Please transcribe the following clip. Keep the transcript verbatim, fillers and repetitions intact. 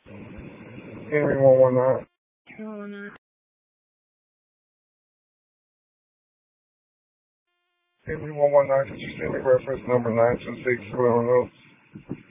Henry one one nine. one one nine. Henry one one nine, could you send me reference number nine two six seven oh?